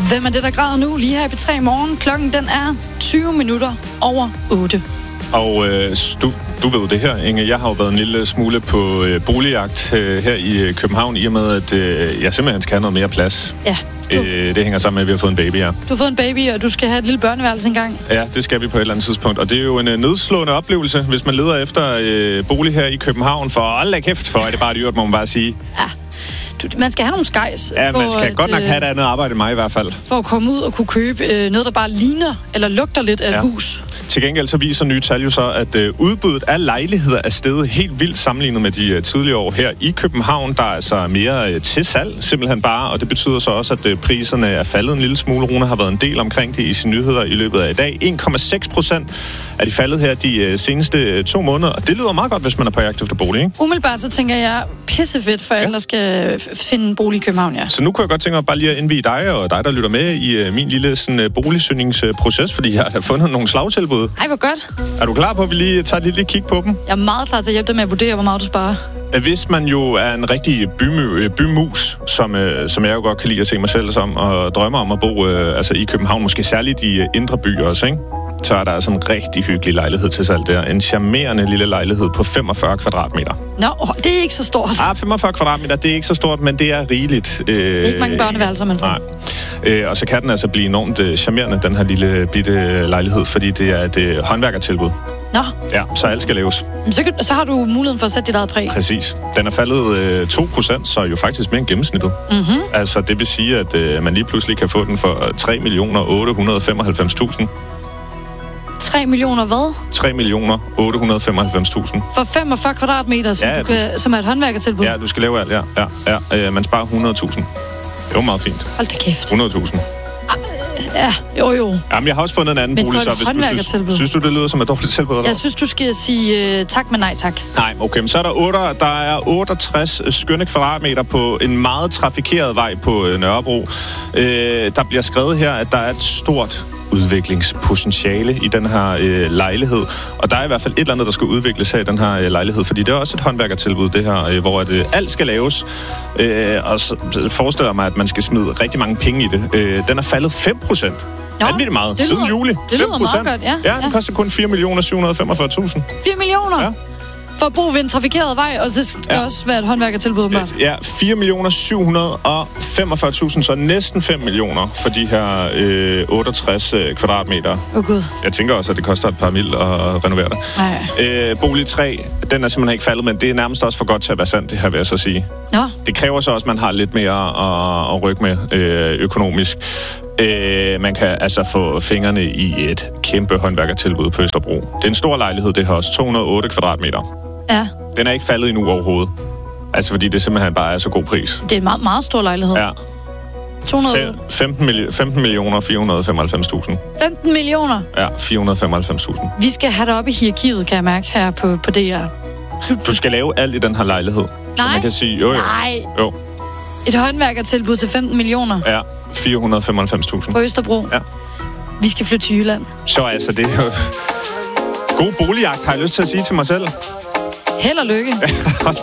Hvem er det, der græder nu? Lige her i P3 Morgen. Klokken den er 20 minutter over 8. Og du ved det her, Inge. Jeg har jo været en lille smule på boligjagt her i København, i og med, at jeg simpelthen skal have noget mere plads. Ja. Det hænger sammen med, at vi har fået en baby her. Du har fået en baby, og du skal have et lille børneværelse engang. Ja, det skal vi på et eller andet tidspunkt. Og det er jo en nedslående oplevelse, hvis man leder efter bolig her i København. For hold kæft, for er det bare dyrt, må man bare sige. Ja. Man skal have nogle skejs. Ja, man skal godt nok have et andet arbejde end mig i hvert fald. For at komme ud og kunne købe noget, der bare ligner eller lugter lidt af et hus. Til gengæld så viser nye tal jo så, at udbuddet af lejligheder er steget helt vildt sammenlignet med de tidligere år her i København. Der er altså mere til salg, simpelthen bare, og det betyder så også, at priserne er faldet en lille smule. Rune har været en del omkring det i sine nyheder i løbet af i dag. 1,6% er de faldet her de seneste 2 måneder, og det lyder meget godt, hvis man er på jagt efter bolig, ikke? Umiddelbart så tænker jeg, pissefedt for alle, der skal finde en bolig i København, ja. Så nu kunne jeg godt tænke mig bare lige at indvie dig og dig, der lytter med i min lille boligsøgningsproces, fordi jeg har fundet nogle slagtilbud. Ej, hvor godt. Er du klar på, at vi lige tager et lille kig på dem? Jeg er meget klar til at hjælpe dig med at vurdere, hvor meget du sparer. Hvis man jo er en rigtig bymus, som jeg jo godt kan lide at se mig selv som, og drømmer om at bo i København, måske særligt i indre byer også, ikke? Så er der altså en rigtig hyggelig lejlighed til salg der. En charmerende lille lejlighed på 45 kvadratmeter. Nå, det er ikke så stort. 45 kvadratmeter, det er ikke så stort, men det er rigeligt. Det er ikke mange børneværelser, man får. Nej. Og så kan den altså blive enormt charmerende, den her lille bitte lejlighed, fordi det er et håndværkertilbud. Nå. Ja, så alt skal laves. Så har du muligheden for at sætte dit eget præg. Præcis. Den er faldet 2%, så jo faktisk mere end gennemsnittet. Mm-hmm. Altså, det vil sige, at man lige pludselig kan få den for 3.895.000. 3 millioner hvad? 3.895.000. For 45 kvadratmeter, som er et håndværkertilbud? Ja, du skal lave alt, ja. Man sparer 100.000. Det var meget fint. Hold da kæft. 100.000. Ja, jo. Jamen, jeg har også fundet en anden bolig, så hvis du synes du, det lyder som et dårligt tilbud? Eller? Jeg synes, du skal sige tak, men nej tak. Nej, okay, men så er der er 68 skønne kvadratmeter på en meget trafikeret vej på Nørrebro. Der bliver skrevet her, at der er et stort udviklingspotentiale i den her lejlighed. Og der er i hvert fald et eller andet, der skal udvikles her i den her lejlighed, fordi det er også et håndværkertilbud, det her, hvor alt skal laves. Og så forestiller mig, at man skal smide rigtig mange penge i det. Den er faldet 5%. Vanvittigt meget. Siden juli. Det lyder meget godt, ja. Ja, den koster kun 4.745.000. 4 millioner? Ja. For at bo ved en trafikeret vej, og det skal også være et håndværkertilbud, Mart. Ja, 4.745.000, så næsten 5 millioner for de her 68 kvadratmeter. Gud. Jeg tænker også, at det koster et par mil at renovere det. Bolig 3, den er simpelthen ikke faldet, men det er nærmest også for godt til at være sandt, det her vil jeg så sige. Nå. Det kræver så også, at man har lidt mere at rykke med økonomisk. Man kan altså få fingrene i et kæmpe håndværkertilbud på Østerbro. Det er en stor lejlighed, det her også. 208 kvadratmeter. Ja. Den er ikke faldet endnu overhovedet. Altså, fordi det simpelthen bare er så god pris. Det er en meget, meget stor lejlighed. Ja. 15 millioner 495.000. 15 millioner? Ja, 495.000. Vi skal have det op i hierarkiet, kan jeg mærke, her på DR. Du skal lave alt i den her lejlighed. Nej. Så man kan sige, jo. Et håndværkertilbud til 15 millioner? Ja, 495.000. På Østerbro? Ja. Vi skal flytte til Jylland. Så altså, det er jo god boligjagt, har jeg lyst til at sige til mig selv. Held og lykke. Hold